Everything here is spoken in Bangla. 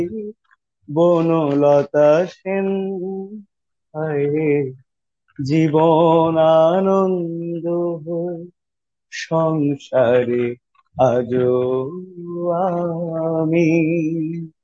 বনলতা সেন, হায়রে জীবন আনন্দ হয়ে সংসারে আজো আমি।